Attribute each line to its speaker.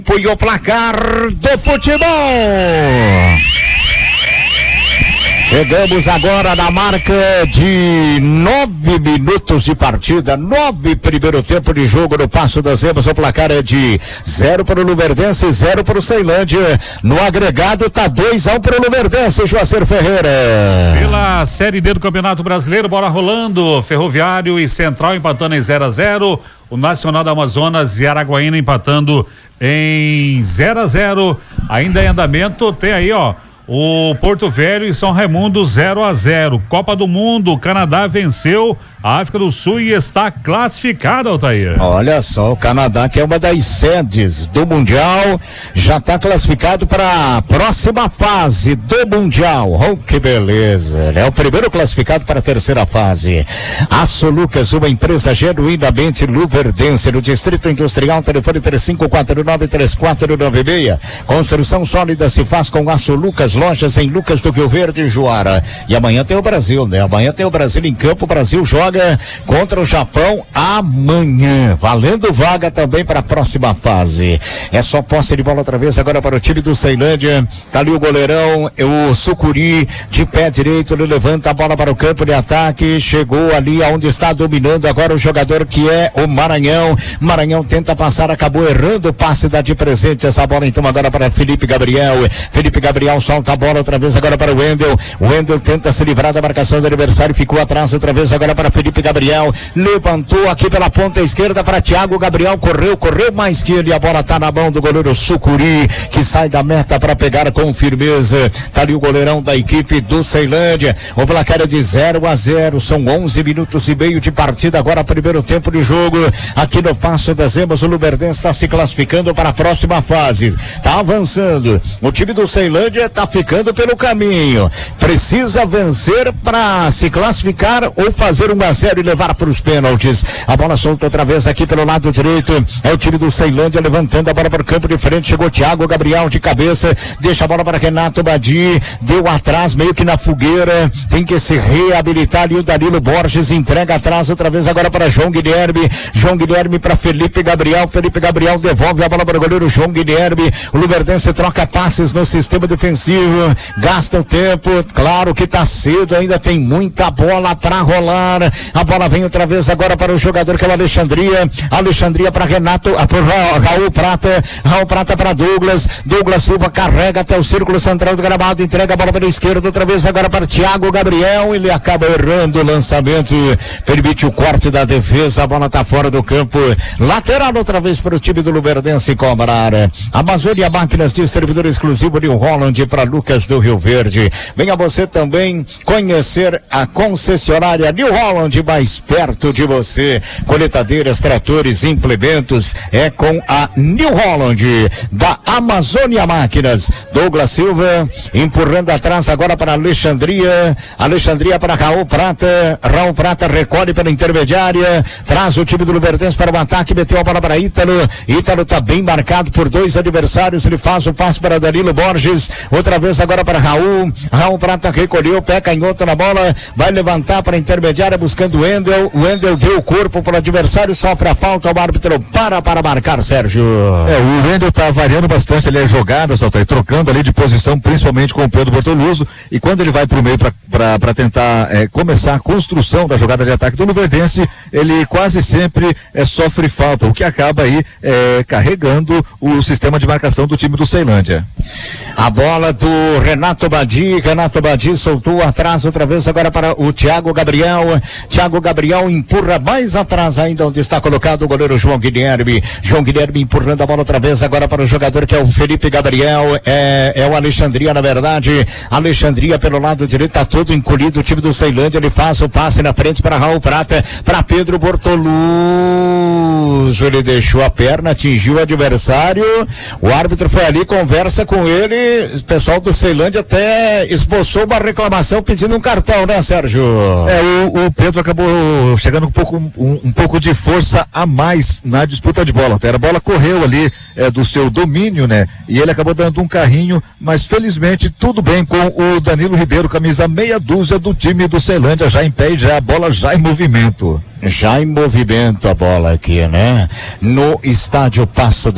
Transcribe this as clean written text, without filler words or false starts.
Speaker 1: E o placar do futebol. Chegamos agora na marca de 9 minutos de partida, 9 primeiro tempo de jogo no Passo das Emas. O placar é de 0 para o Luverdense, 0 para o Ceilândia. No agregado tá 2-1 para o Luverdense, Joacir Ferreira.
Speaker 2: Pela Série D do Campeonato Brasileiro, bola rolando, Ferroviário e Central empatando em 0-0. O Nacional da Amazonas e Araguaína empatando em 0-0. Ainda em andamento, tem aí, ó, o Porto Velho e São Raimundo 0-0. Copa do Mundo, o Canadá venceu a África do Sul e está classificado, Altair.
Speaker 1: Olha só, o Canadá, que é uma das sedes do Mundial, já está classificado para a próxima fase do Mundial. Oh, que beleza! É o primeiro classificado para a terceira fase. Aço Lucas, uma empresa genuinamente luverdense, no Distrito Industrial, telefone 3549-3496. Construção sólida se faz com Aço Lucas, lojas em Lucas do Rio Verde e Juara. E amanhã tem o Brasil, né? Amanhã tem o Brasil em campo. O Brasil joga contra o Japão amanhã, valendo vaga também para a próxima fase. É só posse de bola outra vez agora para o time do Ceilândia. Tá ali o goleirão, o Sucuri, de pé direito, ele levanta a bola para o campo de ataque, chegou ali aonde está dominando agora o jogador que é o Maranhão. Maranhão tenta passar, acabou errando o passe da de presente. Essa bola então agora para Felipe Gabriel. Felipe Gabriel solta a bola outra vez agora para o Wendel. O Wendel tenta se livrar da marcação do adversário, ficou atrás outra vez agora para Felipe Gabriel, levantou aqui pela ponta esquerda para Thiago Gabriel, correu mais que ele, a bola tá na mão do goleiro Sucuri, que sai da meta para pegar com firmeza. Tá ali o goleirão da equipe do Ceilândia. O placar é de 0-0, são 11 minutos e meio de partida, agora primeiro tempo de jogo, aqui no Passo das Emas. O Luverdense está se classificando para a próxima fase, tá avançando, o time do Ceilândia tá ficando pelo caminho, precisa vencer para se classificar ou fazer 1-0 e levar para os pênaltis. A bola solta outra vez aqui pelo lado direito, é o time do Ceilândia levantando a bola para o campo de frente, chegou Thiago Gabriel de cabeça, deixa a bola para Renato Badi, deu atrás meio que na fogueira, tem que se reabilitar ali o Danilo Borges, entrega atrás outra vez agora para João Guilherme para Felipe Gabriel devolve a bola para o goleiro João Guilherme. O Luverdense troca passes no sistema defensivo, gasta o tempo, claro que tá cedo, ainda tem muita bola para rolar. A bola vem outra vez agora para o jogador que é o Alexandria para Renato, Raul Prata para Douglas Silva, carrega até o círculo central do gramado, entrega a bola pela esquerda outra vez agora para Thiago Gabriel, ele acaba errando o lançamento, permite o corte da defesa, a bola tá fora do campo, lateral outra vez para o time do Luverdense cobrar. Amazônia Máquinas, distribuidor exclusivo New Holland para Lucas do Rio Verde. Venha você também conhecer a concessionária New Holland, mais perto de você. Coletadeiras, tratores, implementos, é com a New Holland da Amazônia Máquinas. Douglas Silva empurrando atrás agora para Alexandria para Raul Prata recolhe pela intermediária, traz o time do Luverdense para o ataque, meteu a bola para Ítalo tá bem marcado por dois adversários, ele faz o passe para Danilo Borges, outra vez agora para Raul Prata recolheu, pé canhoto na bola, vai levantar para a intermediária buscando o Wendel deu o corpo para o adversário, sofre a falta, o árbitro para marcar, Sérgio.
Speaker 3: O Wendel tá variando bastante ali as jogadas, trocando ali de posição, principalmente com o Pedro Bortoluso, e quando ele vai pro meio para tentar começar a construção da jogada de ataque do Luverdense, ele quase sempre sofre falta, o que acaba aí carregando o sistema de marcação do time do Ceilândia.
Speaker 1: A bola do Renato Badi soltou atrás outra vez agora para o Thiago Gabriel empurra mais atrás ainda onde está colocado o goleiro João Guilherme empurrando a bola outra vez agora para o jogador que é o Felipe Gabriel, é o Alexandria, na verdade, Alexandria pelo lado direito, tá todo encolhido o time do Ceilândia, ele faz o passe na frente para Raul Prata, para Pedro Bortoluso, ele deixou a perna, atingiu o adversário, o árbitro foi ali, conversa com ele, o pessoal do Ceilândia até esboçou uma reclamação pedindo um cartão, né, Sérgio?
Speaker 3: O Pedro acabou chegando um pouco de força a mais na disputa de bola. A bola correu ali do seu domínio, né? E ele acabou dando um carrinho, mas felizmente tudo bem com o Danilo Ribeiro, camisa meia dúzia do time do Ceilândia, já em pé e já a bola já em movimento.
Speaker 1: Já em movimento a bola aqui, né? No estádio Passo